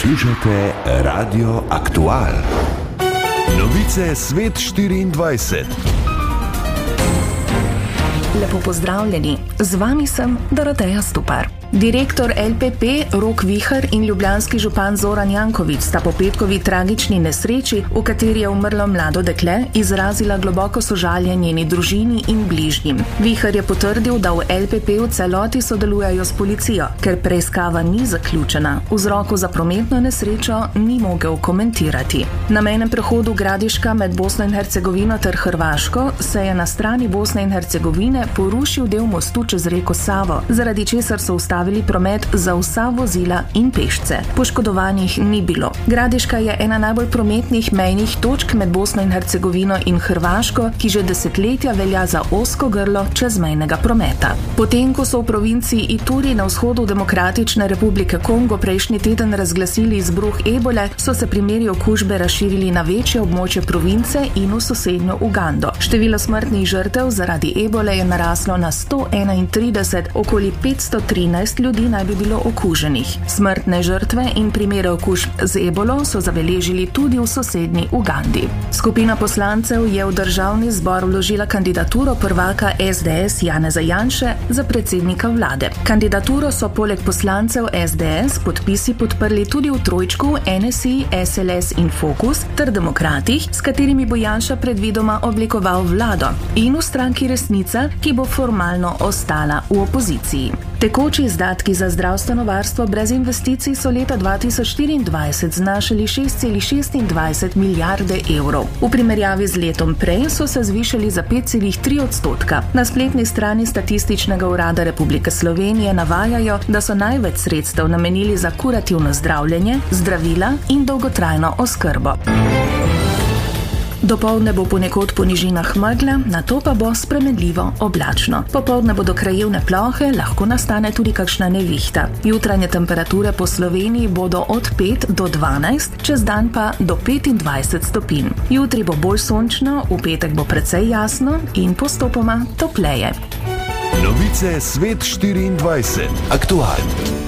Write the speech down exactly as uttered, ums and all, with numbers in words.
Poslušate Radio Aktual. Novice Svet štiriindvajset. Lepo pozdravljeni, z vami sem Doroteja Stupar. Direktor L P P Rok Vihar in ljubljanski župan Zoran Janković sta po petkovi tragični nesreči, v kateri je umrlo mlado dekle, izrazila globoko sožalje njeni družini in bližnjim. Vihar je potrdil, da v L P P v celoti sodelujejo s policijo, ker preiskava ni zaključena. Vzroku za prometno nesrečo ni mogel komentirati. Na mejnem prehodu Gradiška med Bosno in Hercegovino ter Hrvaško se je na strani Bosne in Hercegovine porušil del mostu čez reko Savo, zaradi česar so ustavili promet za vsa vozila in pešce. Poškodovanih ni bilo. Gradiška je ena najbolj prometnih mejnih točk med Bosno in Hercegovino in Hrvaško, ki že desetletja velja za ozko grlo čezmejnega prometa. Potem, ko so v provinciji Ituri na vzhodu Demokratične republike Kongo prejšnji teden razglasili izbruh ebole, so se primeri okužbe razširili na večje območje province in v sosednjo Ugando. Število smrtnih žrtev zaradi ebole je naraslo na sto enaintrideset, okoli petsto trinajst ljudi naj bi bilo okuženih. Smrtne žrtve in primere okužb z ebolo so zabeležili tudi v sosednji Ugandi. Skupina poslancev je v državni zbor vložila kandidaturo prvaka S D S Janeza Janše za predsednika vlade. Kandidaturo so poleg poslancev S D S podpisi podprli tudi v trojčku N S I, S L S in Fokus ter demokratih, s katerimi bo Janša predvidoma oblikoval vlado, in v stranki Resnica, ki bo formalno ostala v opoziciji. Tekoči izdatki za zdravstveno varstvo brez investicij so leta dva tisoč štiriindvajset znašali šest celih šestindvajset milijarde evrov. V primerjavi z letom prej so se zvišali za pet celih tri odstotka. Na spletni strani Statističnega urada Republike Slovenije navajajo, da so največ sredstev namenili za kurativno zdravljenje, zdravila in dolgotrajno oskrbo. Dopoldne bo ponekod po nižinah megla, nato pa bo spremenljivo oblačno. Popoldne bodo krajevne plohe, lahko nastane tudi kakšna nevihta. Jutranje temperature po Sloveniji bodo od pet do dvanajst, čez dan pa do petindvajset stopinj. Jutri bo bolj sončno, v petek bo precej jasno in postopoma topleje. Novice Svet štiriindvajset. Aktualno.